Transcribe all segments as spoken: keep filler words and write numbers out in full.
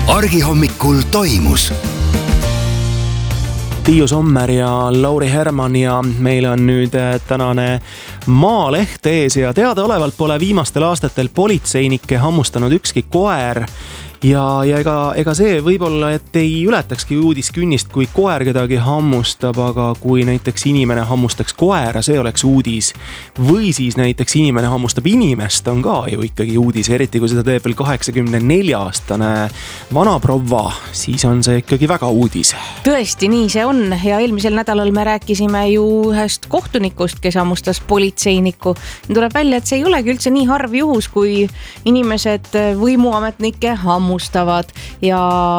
argihommikul toimus. Tiiu Sommer ja Lauri Herman ja meil on nüüd tänane Maaleht ees ja teadaolevalt pole viimastel aastatel politseinikke hammustanud ükski koer. Ja, ja ega, ega see võib-olla, et ei ületakski uudiskünnist, kui koer kedagi hammustab, aga kui näiteks inimene hammustaks koera, see oleks uudis. Või siis näiteks inimene hammustab inimest, on ka ju ikkagi uudis, eriti kui seda teeb veel kaheksakümne nelja aastane vana proua, siis on see ikkagi väga uudis. Tõesti, nii see on ja eelmisel nädalal me rääkisime ju ühest kohtunikust, kes hammustas politseinikku. Tuleb välja, et see ei olegi üldse nii harv juhus, kui inimesed võimuametnikke hammustavad. Ja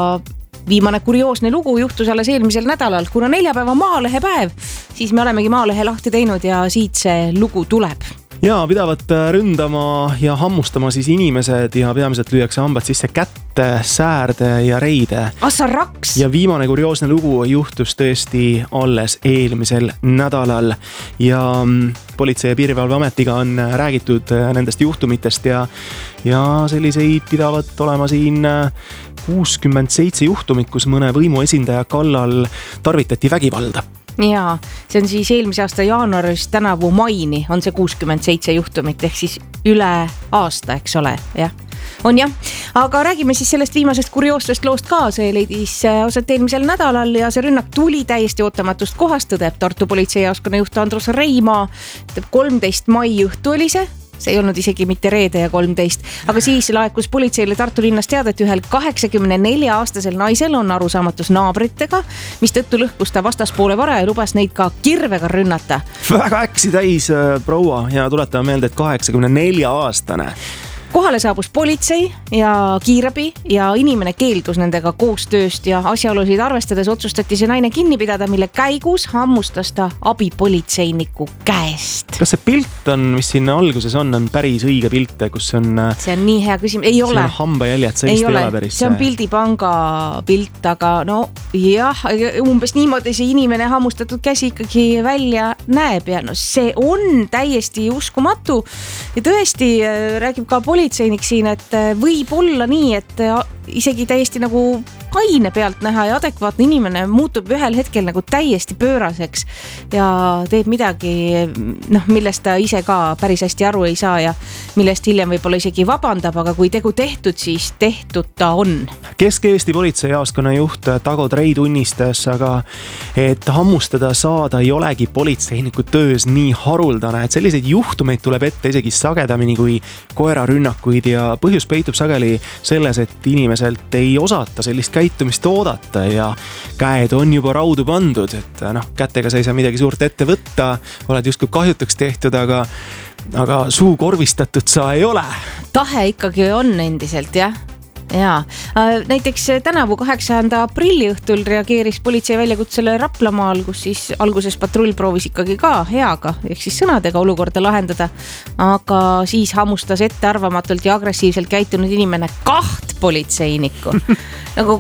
viimane kurioosne lugu juhtus alles eelmisel nädalal, kuna neljapäeva Maalehe päev, siis me olemegi Maalehe lahti teinud ja siit see lugu tuleb. Ja pidavat ründama ja hammustama siis inimesed ja peamiselt lüüakse hambad sisse kätte, säärde ja reide. Assa raks! Ja viimane kurioosne lugu juhtus tõesti alles eelmisel nädalal ja politsei- ja piirivalveametiga on räägitud nendest juhtumitest ja, ja selliseid pidavat olema siin kuuskümmend seitse juhtumit, kus mõne võimu esindaja kallal tarvitati vägivalda. Jaa, see on siis eelmise aasta jaanuarist tänavu maini on see kuuskümmend seitse juhtumit ehk siis üle aasta, eks ole, jah. On jah, aga räägime siis sellest viimasest kurioossest loost ka, see leidis osalt eelmisel nädalal ja see rünnak tuli täiesti ootamatust kohast, tõdeb Tartu politseijaoskonna juht Andrus Reimaa, kolmteist mai õhtu oli see. See ei olnud isegi mitte reede ja kolmteist, aga siis laekus politseile Tartu linnas teadet ühel kaheksakümne nelja aastasel naisel on arusaamatus naabritega, mis tõttu lõhkus ta vastaspoole vara ja lubas neid ka kirvega rünnata. Väga äksi täis proua ja tuletame meelde, et kaheksakümne nelja aastane. Kohale saabus politsei ja kiirabi ja inimene keeldus nendega koostööst ja asjaolusid arvestades otsustati see naine kinni pidada, mille käigus hammustas ta abipolitseiniku käest. Kas see pilt on, mis siin alguses on, on päris õige pilt, kus on... See on nii hea küsimus, ei ole. See on hambajäljed, see ei vist ole. ei ole päris. See on pildipanga pilt, aga no jah, umbes niimoodi see inimene hammustatud käsi ikkagi välja näeb ja no see on täiesti uskumatu ja tõesti räägib ka politseinik siin, et võib olla nii, et isegi täiesti nagu aine pealt näha ja adekvaatne inimene muutub ühel hetkel nagu täiesti pööraseks ja teeb midagi, noh, millest ta ise ka päris hästi aru ei saa ja millest hiljem võib-olla isegi vabandab, aga kui tegu tehtud, siis tehtud ta on. Kesk-Eesti politseijaoskonna juht Tago Trei tunnistas, aga et hammustada saada ei olegi politseiniku töös nii haruldane, et selliseid juhtumeid tuleb ette isegi sagedamini kui koerarünnakuid ja põhjus peitub sageli selles, et inimeselt ei osata sellist käitumist oodata ja käed on juba raudu pandud, et noh, kätega sa ei saa midagi suurt ette võtta, oled justkui kahjutuks tehtud, aga, aga suu korvistatud sa ei ole. Tahe ikkagi on endiselt, jah. Jaa, näiteks tänavu kaheksanda aprilli õhtul reageeris politsei väljakutsele Raplamaal, kus siis alguses patrull proovis ikkagi ka heaga, ehk siis sõnadega olukorda lahendada, aga siis hammustas ettearvamatult ja agressiivselt käitunud inimene kaht politseinikku. Nagu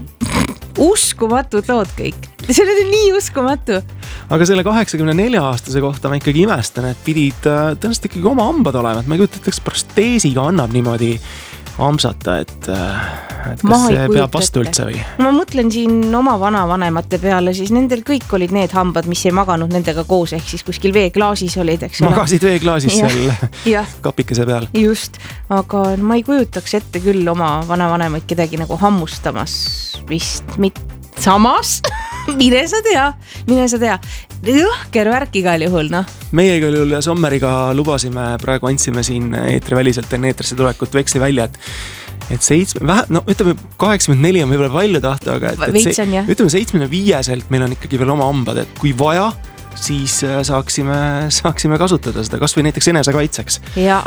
uskumatud lood kõik. See on nii uskumatu. Aga selle kaheksakümne nelja aastase kohta ma ikkagi imestan, et pidid tõenäoliselt ikkagi oma hambad olema, et ma ei kujuta, et prosteesiga annab niimoodi hamsata, et, et kas see peab vastu üldse või? Ma mõtlen siin oma vanavanemate peale, siis nendel kõik olid need hambad, mis ei maganud nendega koos, ehk siis kuskil veeklaasis olid, eks ole. Magasid veeklaasis ja, seal ja. Kapikese peal. Just, aga ma ei kujutaks ette küll oma vanavanemaid kedagi nagu hammustamas vist mitte samas. Mine sa tea, mine sa tea. Jõhker värk igal juhul, noh. Meie igal juhul Sommeriga lubasime, praegu andsime siin eetri väliselt enne eetrisse tulekut veksli välja, et, et seitsme, vähe, no ütleme kaheksakümmend neli on võib-olla palju tahta, aga et, et see, ütleme seitsmekümne viieselt meil on ikkagi veel oma hambad, et kui vaja, siis saaksime, saaksime kasutada seda, kas või näiteks enesekaitseks. Ja